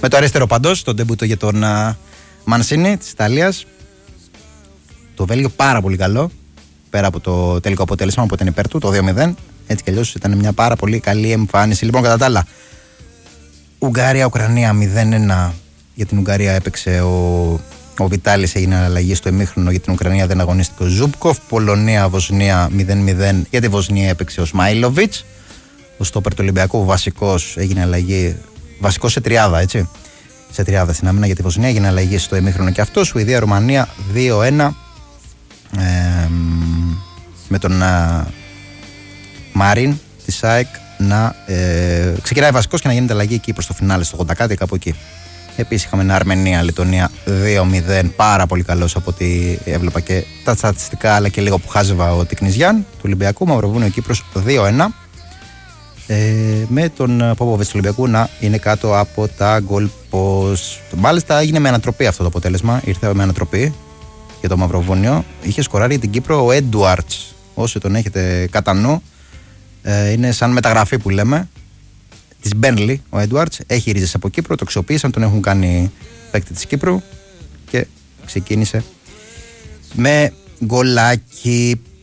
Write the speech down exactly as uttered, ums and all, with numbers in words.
Με το αριστερό παντός, το ντεμπούτο για τον Μανσίνη της Ιταλίας. Το Βέλγιο πάρα πολύ καλό, πέρα από το τελικό αποτέλεσμα που ήταν υπέρ του, το δύο μηδέν. Έτσι κι αλλιώς ήταν μια πάρα πολύ καλή εμφάνιση. Λοιπόν, κατά τα άλλα, Ουγγαρία-Ουκρανία μηδέν ένα. Για την Ουγγαρία έπαιξε ο, ο Βιτάλης, έγινε αλλαγή στο ημίχρονο. Για την Ουκρανία δεν αγωνίστηκε ο Ζούμπκοφ. Πολωνία-Βοσνία μηδέν μηδέν. Για τη Βοσνία έπαιξε ο Σμάιλοβιτς. Ο στόπερ του Ολυμπιακού, ο βασικός, έγινε αλλαγή. Βασικός σε τριάδα, έτσι. Σε τριάδα στην άμυνα για τη Βοσνία, έγινε αλλαγή στο ημίχρονο και αυτό. Σουηδία-Ρουμανία δύο ένα. Ε, με τον α, Μαρίν της ΑΕΚ να ε, ξεκινάει βασικός και να γίνεται αλλαγή εκεί προς το φινάλε στο ογδόντα κάτι, κάπου εκεί. Επίσης είχαμε ένα Αρμενία-Λετωνία δύο μηδέν, πάρα πολύ καλός από ό,τι έβλεπα και τα στατιστικά, αλλά και λίγο που χάζευα ο Τικνιζιάν του Ολυμπιακού. Μαυροβούνιο Κύπρος δύο ένα, ε, με τον Πόποβιτς του Ολυμπιακού να είναι κάτω από τα γκολ post. Μάλιστα έγινε με ανατροπή αυτό το αποτέλεσμα, ήρθε με ανατροπή για το Μαυροβούνιο. Είχε σκοράρει για την Κύπρο ο Έντουαρτς, όσοι τον έχετε κατά νου. Ε, είναι σαν μεταγραφή που λέμε της Μπέρνλι. Ο Έντουαρτς έχει ρίζες από Κύπρο, το αξιοποίησαν, τον έχουν κάνει παίκτη της Κύπρου και ξεκίνησε με γκολάκι.